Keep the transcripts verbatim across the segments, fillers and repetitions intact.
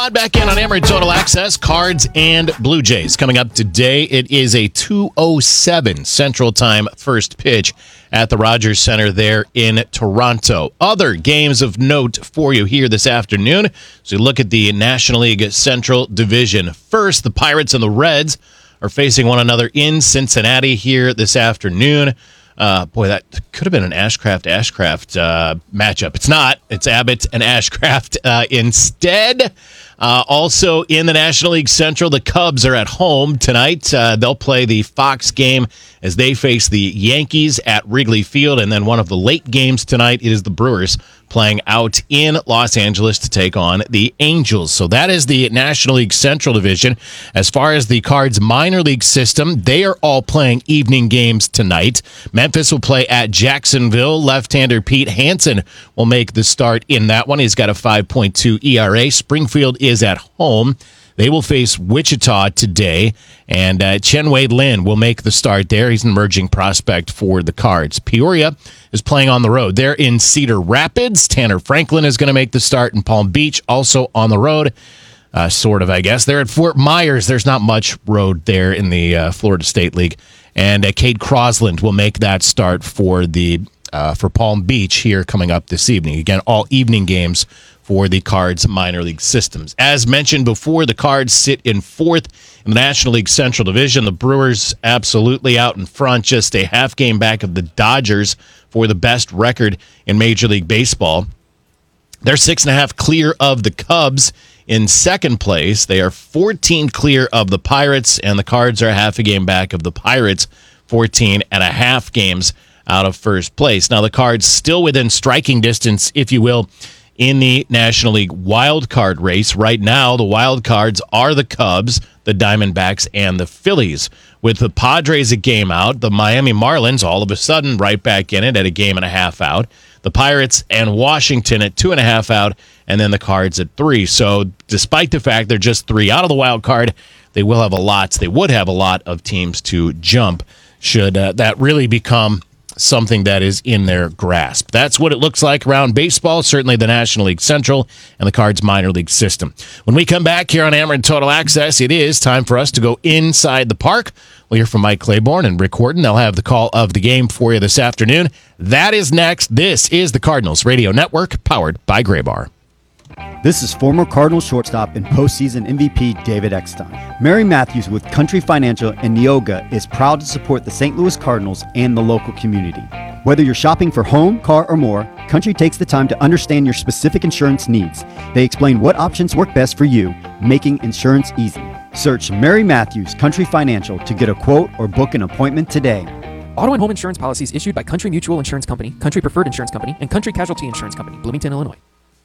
Pod back in on Amarin Total Access. Cards and Blue Jays coming up today. It is a two oh seven Central Time first pitch at the Rogers Center there in Toronto. Other games of note for you here this afternoon. So you look at the National League Central Division. First, the Pirates and the Reds are facing one another in Cincinnati here this afternoon. Uh, boy, that could have been an Ashcraft-Ashcraft uh, matchup. It's not. It's Abbott and Ashcraft uh, instead. Uh, also in the National League Central, the Cubs are at home tonight. Uh, they'll play the Fox game as they face the Yankees at Wrigley Field. And then one of the late games tonight is the Brewers playing out in Los Angeles to take on the Angels. So that is the National League Central Division. As far as the Cards minor league system, they are all playing evening games tonight. Memphis will play at Jacksonville. Left-hander Pete Hansen will make the start in that one. He's got a five point two E R A. Springfield is at home. They will face Wichita today, and uh, Chen Wei Lin will make the start there. He's an emerging prospect for the Cards. Peoria is playing on the road. They're in Cedar Rapids. Tanner Franklin is going to make the start in Palm Beach, also on the road. Uh, sort of, I guess. They're at Fort Myers. There's not much road there in the uh, Florida State League. And uh, Cade Crosland will make that start for the uh, for Palm Beach here coming up this evening. Again, all evening games for the Cards minor league systems. As mentioned before, the Cards sit in fourth in the National League Central Division. The Brewers absolutely out in front, just a half game back of the Dodgers for the best record in Major League Baseball. They're six and a half clear of the Cubs in second place. They are fourteen clear of the Pirates, and the Cards are half a game back of the Pirates, fourteen and a half games out of first place. Now, the Cards still within striking distance, if you will, in the National League wild card race. Right now, the wild cards are the Cubs, the Diamondbacks, and the Phillies. With the Padres a game out, the Miami Marlins all of a sudden right back in it at a game and a half out. The Pirates and Washington at two and a half out, and then the Cards at three. So despite the fact they're just three out of the wild card, they will have a lot, they would have a lot of teams to jump should uh, that really become something that is in their grasp. That's what it looks like around baseball, certainly the National League Central and the Cards minor league system. When we come back here on Amarin Total Access, it is time for us to go inside the park. We'll hear from Mike Claiborne and Rick Horton. They'll have the call of the game for you this afternoon. That is next. This is the Cardinals Radio Network, powered by Graybar. This is former Cardinals shortstop and postseason M V P David Eckstein. Mary Matthews with Country Financial and Neoga is proud to support the Saint Louis Cardinals and the local community. Whether you're shopping for home, car, or more, Country takes the time to understand your specific insurance needs. They explain what options work best for you, making insurance easy. Search Mary Matthews Country Financial to get a quote or book an appointment today. Auto and home insurance policies issued by Country Mutual Insurance Company, Country Preferred Insurance Company, and Country Casualty Insurance Company, Bloomington, Illinois.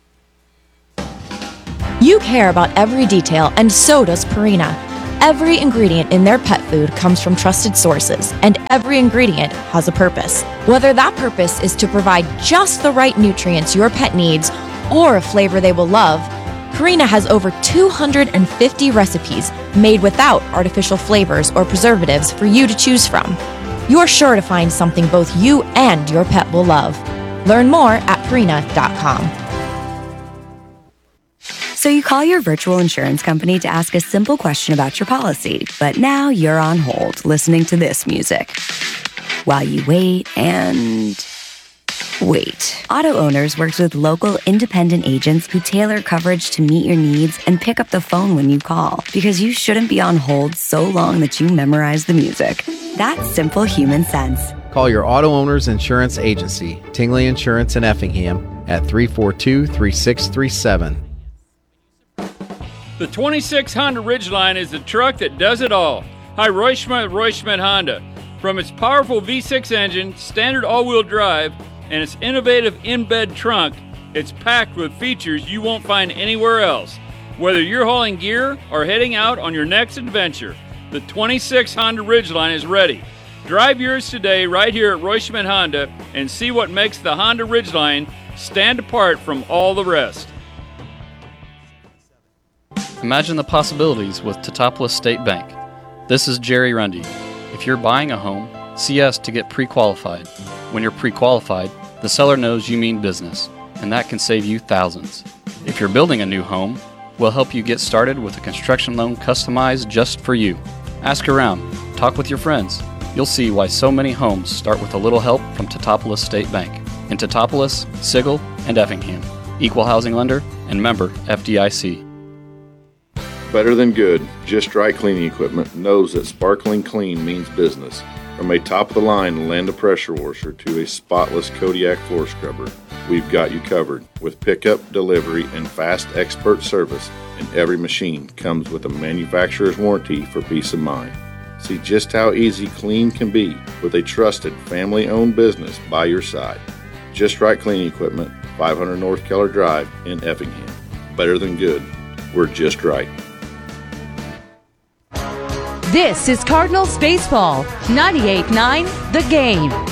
You care about every detail, and so does Purina. Every ingredient in their pet food comes from trusted sources, and every ingredient has a purpose. Whether that purpose is to provide just the right nutrients your pet needs or a flavor they will love, Purina has over two hundred fifty recipes made without artificial flavors or preservatives for you to choose from. You're sure to find something both you and your pet will love. Learn more at purina dot com. So you call your virtual insurance company to ask a simple question about your policy, but now you're on hold listening to this music while you wait and wait. Auto Owners works with local independent agents who tailor coverage to meet your needs and pick up the phone when you call, because you shouldn't be on hold so long that you memorize the music. That's simple human sense. Call your Auto Owners Insurance Agency, Tingley Insurance in Effingham, at three four two, three six three seven. The twenty-six Honda Ridgeline is the truck that does it all. Hi, Roy Schmidt with Roy Schmidt Honda. From its powerful V six engine, standard all-wheel drive, and its innovative in-bed trunk, it's packed with features you won't find anywhere else. Whether you're hauling gear or heading out on your next adventure, the twenty-six Honda Ridgeline is ready. Drive yours today right here at Roy Schmidt Honda and see what makes the Honda Ridgeline stand apart from all the rest. Imagine the possibilities with Teutopolis State Bank. This is Jerry Rundy. If you're buying a home, see us to get pre-qualified. When you're pre-qualified, the seller knows you mean business, and that can save you thousands. If you're building a new home, We'll help you get started with a construction loan customized just for you. Ask around, talk with your friends. You'll see why so many homes start with a little help from Teutopolis State Bank in Teutopolis, Sigel, and Effingham. Equal housing lender and member F D I C. Better than good, Just Right Cleaning Equipment knows that sparkling clean means business. From a top-of-the-line Landa pressure washer to a spotless Kodiak floor scrubber, we've got you covered. With pickup, delivery, and fast expert service, and every machine comes with a manufacturer's warranty for peace of mind. See just how easy clean can be with a trusted family-owned business by your side. Just Right Cleaning Equipment, five hundred North Keller Drive in Effingham. Better than good, we're just right. This is Cardinals Baseball, ninety-eight point nine The Game.